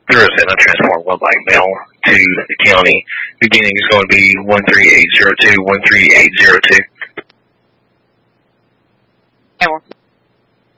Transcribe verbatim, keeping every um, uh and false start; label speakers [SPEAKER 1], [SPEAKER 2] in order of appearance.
[SPEAKER 1] zero seven transport one by mail to the county. Beginning is going to be one three eight zero two, one three eight zero two.